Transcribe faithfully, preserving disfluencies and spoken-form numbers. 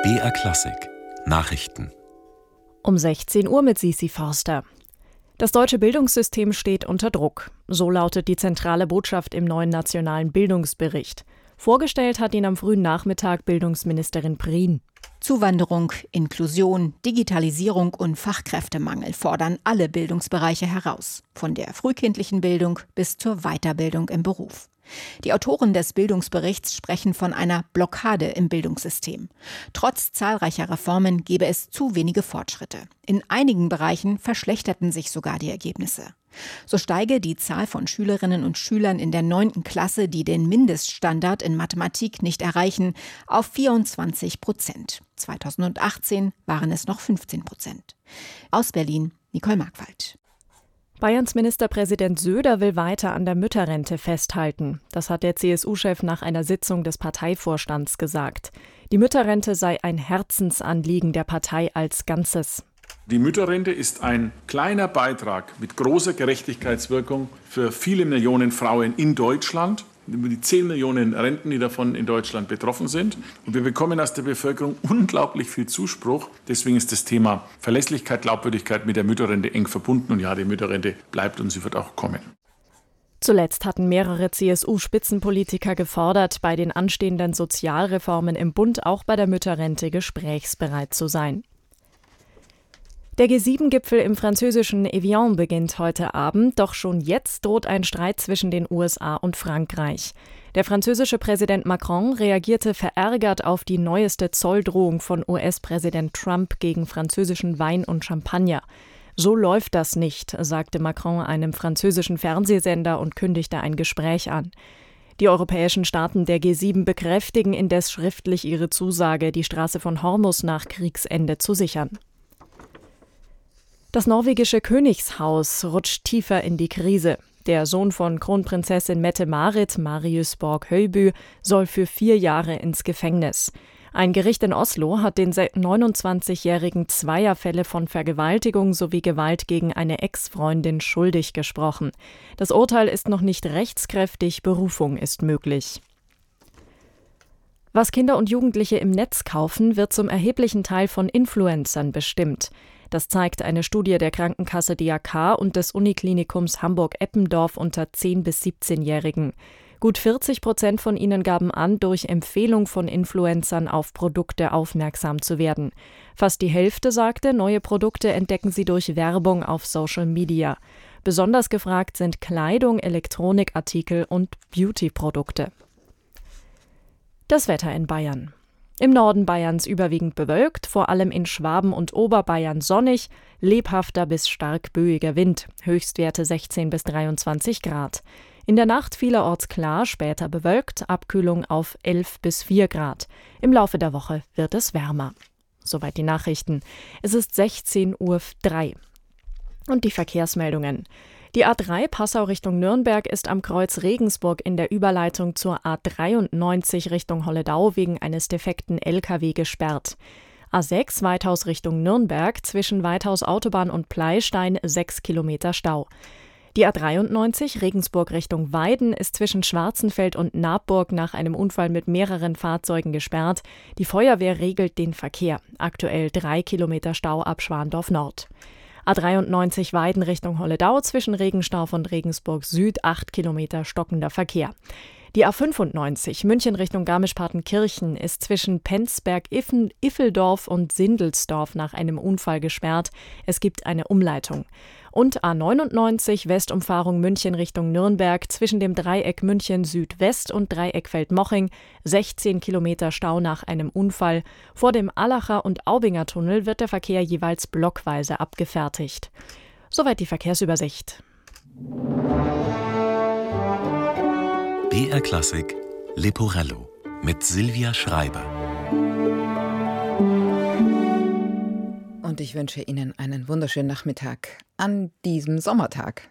B R Klassik Nachrichten. Um sechzehn Uhr mit Sisi Forster. Das deutsche Bildungssystem steht unter Druck. So lautet die zentrale Botschaft im neuen nationalen Bildungsbericht. Vorgestellt hat ihn am frühen Nachmittag Bildungsministerin Prien. Zuwanderung, Inklusion, Digitalisierung und Fachkräftemangel fordern alle Bildungsbereiche heraus, von der frühkindlichen Bildung bis zur Weiterbildung im Beruf. Die Autoren des Bildungsberichts sprechen von einer Blockade im Bildungssystem. Trotz zahlreicher Reformen gebe es zu wenige Fortschritte. In einigen Bereichen verschlechterten sich sogar die Ergebnisse. So steige die Zahl von Schülerinnen und Schülern in der neunten Klasse, die den Mindeststandard in Mathematik nicht erreichen, auf vierundzwanzig Prozent. zweitausendachtzehn waren es noch fünfzehn Prozent. Aus Berlin, Nicole Markwald. Bayerns Ministerpräsident Söder will weiter an der Mütterrente festhalten. Das hat der C S U-Chef nach einer Sitzung des Parteivorstands gesagt. Die Mütterrente sei ein Herzensanliegen der Partei als Ganzes. Die Mütterrente ist ein kleiner Beitrag mit großer Gerechtigkeitswirkung für viele Millionen Frauen in Deutschland, über die zehn Millionen Renten, die davon in Deutschland betroffen sind. Und wir bekommen aus der Bevölkerung unglaublich viel Zuspruch. Deswegen ist das Thema Verlässlichkeit, Glaubwürdigkeit mit der Mütterrente eng verbunden. Und ja, die Mütterrente bleibt und sie wird auch kommen. Zuletzt hatten mehrere C S U-Spitzenpolitiker gefordert, bei den anstehenden Sozialreformen im Bund auch bei der Mütterrente gesprächsbereit zu sein. Der G sieben Gipfel im französischen Evian beginnt heute Abend, doch schon jetzt droht ein Streit zwischen den U S A und Frankreich. Der französische Präsident Macron reagierte verärgert auf die neueste Zolldrohung von U S-Präsident Trump gegen französischen Wein und Champagner. So läuft das nicht, sagte Macron einem französischen Fernsehsender und kündigte ein Gespräch an. Die europäischen Staaten der G sieben bekräftigen indes schriftlich ihre Zusage, die Straße von Hormuz nach Kriegsende zu sichern. Das norwegische Königshaus rutscht tiefer in die Krise. Der Sohn von Kronprinzessin Mette-Marit, Marius Borg-Høiby, soll für vier Jahre ins Gefängnis. Ein Gericht in Oslo hat den neunundzwanzigjährigen zweier Fälle von Vergewaltigung sowie Gewalt gegen eine Ex-Freundin schuldig gesprochen. Das Urteil ist noch nicht rechtskräftig, Berufung ist möglich. Was Kinder und Jugendliche im Netz kaufen, wird zum erheblichen Teil von Influencern bestimmt. Das zeigt eine Studie der Krankenkasse D R K und des Uniklinikums Hamburg-Eppendorf unter zehn- bis siebzehnjährigen. Gut vierzig Prozent von ihnen gaben an, durch Empfehlung von Influencern auf Produkte aufmerksam zu werden. Fast die Hälfte sagte, neue Produkte entdecken sie durch Werbung auf Social Media. Besonders gefragt sind Kleidung, Elektronikartikel und Beauty-Produkte. Das Wetter in Bayern. Im Norden Bayerns überwiegend bewölkt, vor allem in Schwaben und Oberbayern sonnig, lebhafter bis stark böiger Wind, Höchstwerte sechzehn bis dreiundzwanzig Grad. In der Nacht vielerorts klar, später bewölkt, Abkühlung auf elf bis vier Grad. Im Laufe der Woche wird es wärmer. Soweit die Nachrichten. Es ist sechzehn Uhr drei. Und die Verkehrsmeldungen. Die A drei Passau Richtung Nürnberg ist am Kreuz Regensburg in der Überleitung zur A dreiundneunzig Richtung Holledau wegen eines defekten L K W gesperrt. A sechs Weithaus Richtung Nürnberg zwischen Weithaus Autobahn und Pleystein sechs Kilometer Stau. Die A dreiundneunzig Regensburg Richtung Weiden ist zwischen Schwarzenfeld und Nabburg nach einem Unfall mit mehreren Fahrzeugen gesperrt. Die Feuerwehr regelt den Verkehr. Aktuell drei Kilometer Stau ab Schwandorf Nord. A dreiundneunzig Weiden Richtung Holledau zwischen Regenstauf und Regensburg Süd acht Kilometer stockender Verkehr. Die A fünfundneunzig München Richtung Garmisch-Partenkirchen ist zwischen Penzberg-Iffeldorf und Sindelsdorf nach einem Unfall gesperrt. Es gibt eine Umleitung. Und A neunundneunzig Westumfahrung München Richtung Nürnberg zwischen dem Dreieck München Südwest und Dreieck Feldmoching sechzehn Kilometer Stau nach einem Unfall. Vor dem Allacher und Aubinger Tunnel wird der Verkehr jeweils blockweise abgefertigt. Soweit die Verkehrsübersicht. B R Klassik Leporello mit Silvia Schreiber. Und ich wünsche Ihnen einen wunderschönen Nachmittag an diesem Sommertag.